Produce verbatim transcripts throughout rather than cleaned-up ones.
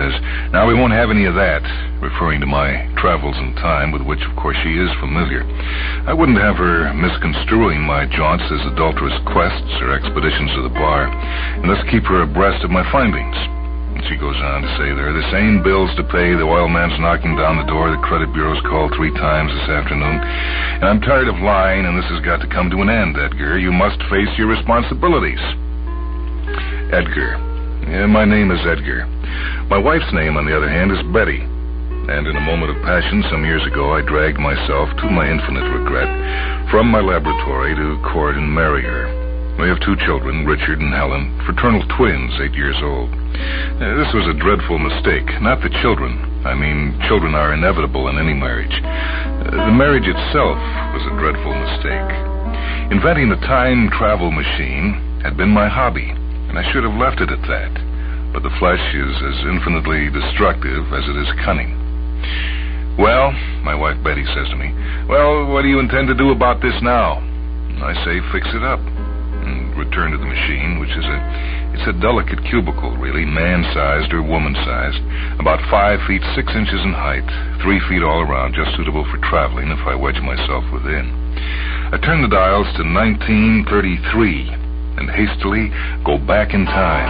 says, "Now we won't have any of that," referring to my travels in time, with which, of course, she is familiar. I wouldn't have her misconstruing my jaunts as adulterous quests or expeditions to the bar, and thus keep her abreast of my findings. And she goes on to say, "There are the same bills to pay. The oil man's knocking down the door. The credit bureau's called three times this afternoon. And I'm tired of lying, and this has got to come to an end, Edgar. You must face your responsibilities." Edgar. Yeah, my name is Edgar. My wife's name, on the other hand, is Betty. And in a moment of passion some years ago, I dragged myself, to my infinite regret, from my laboratory to court and marry her. We have two children, Richard and Helen, fraternal twins, eight years old. Uh, this was a dreadful mistake. Not the children. I mean, children are inevitable in any marriage. Uh, the marriage itself was a dreadful mistake. Inventing the time travel machine had been my hobby, and I should have left it at that. But the flesh is as infinitely destructive as it is cunning. "Well," my wife Betty says to me, "well, what do you intend to do about this now?" And I say, "Fix it up." And return to the machine, which is a it's a delicate cubicle, really, man-sized or woman-sized, about five feet six inches in height, three feet all around, just suitable for traveling if I wedge myself within. I turn the dials to nineteen thirty-three and hastily go back in time.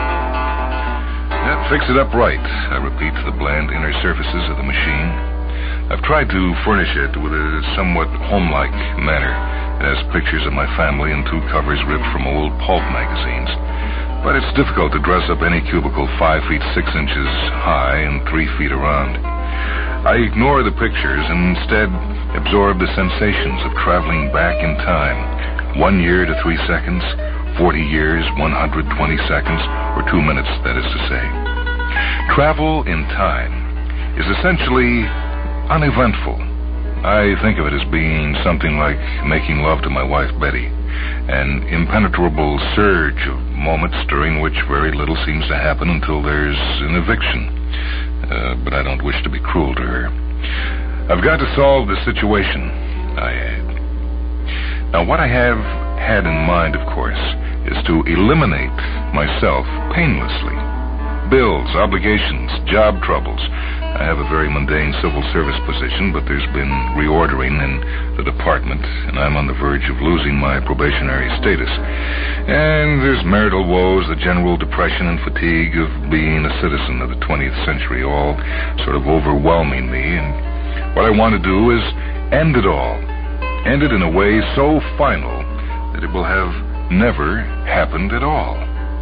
Yeah, fix it up right, I repeat to the bland inner surfaces of the machine. I've tried to furnish it with a somewhat home-like manner. It has pictures of my family and two covers ripped from old pulp magazines. But it's difficult to dress up any cubicle five feet six inches high and three feet around. I ignore the pictures and instead absorb the sensations of traveling back in time. One year to three seconds, forty years, one hundred twenty seconds, or two minutes, that is to say. Travel in time is essentially uneventful. I think of it as being something like making love to my wife Betty, an impenetrable surge of moments during which very little seems to happen until there's an eviction. Uh, but I don't wish to be cruel to her. I've got to solve the situation, I add. Now, what I have had in mind, of course, is to eliminate myself painlessly. Bills, obligations, job troubles. I have a very mundane civil service position, but there's been reordering in the department, and I'm on the verge of losing my probationary status. And there's marital woes, the general depression and fatigue of being a citizen of the twentieth century, all sort of overwhelming me. And what I want to do is end it all. End it in a way so final that it will have never happened at all.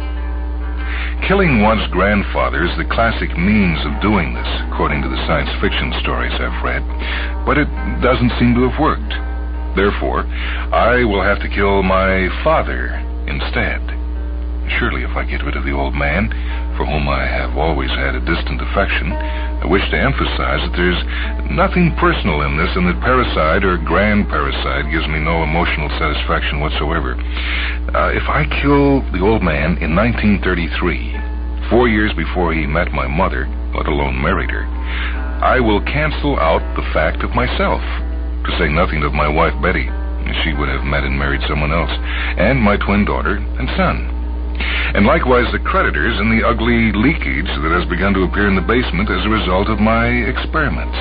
Killing one's grandfather is the classic means of doing this, according to the science fiction stories I've read, but it doesn't seem to have worked. Therefore, I will have to kill my father instead. Surely, if I get rid of the old man, for whom I have always had a distant affection, I wish to emphasize that there's nothing personal in this, and that parricide or grand parricide gives me no emotional satisfaction whatsoever. Uh, if I kill the old man in nineteen thirty-three, four years before he met my mother, let alone married her, I will cancel out the fact of myself, to say nothing of my wife Betty. She would have met and married someone else, and my twin daughter and son. And likewise the creditors and the ugly leakage that has begun to appear in the basement as a result of my experiments.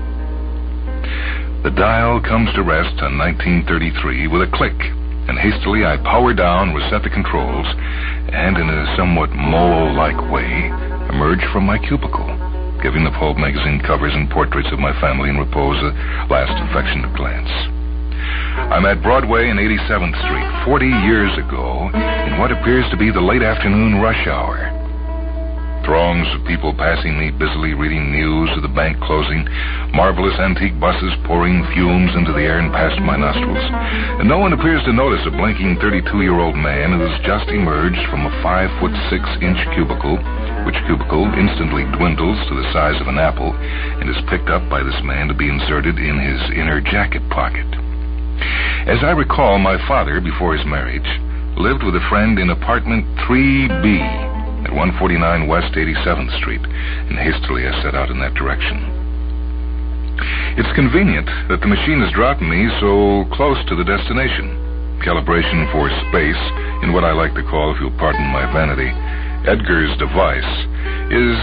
The dial comes to rest on nineteen thirty-three with a click, and hastily I power down, reset the controls, and in a somewhat mole-like way emerge from my cubicle, giving the pulp magazine covers and portraits of my family in repose a last affectionate glance. I'm at Broadway and eighty-seventh Street, forty years ago, in what appears to be the late afternoon rush hour. Throngs of people passing me, busily reading news of the bank closing, marvelous antique buses pouring fumes into the air and past my nostrils. And no one appears to notice a blinking thirty-two-year-old man who has just emerged from a five-foot-six-inch cubicle, which cubicle instantly dwindles to the size of an apple and is picked up by this man to be inserted in his inner jacket pocket. As I recall, my father, before his marriage, lived with a friend in apartment three B at one forty-nine West eighty-seventh Street, and hastily I set out in that direction. It's convenient that the machine has dropped me so close to the destination. Calibration for space, in what I like to call, if you'll pardon my vanity, Edgar's device, is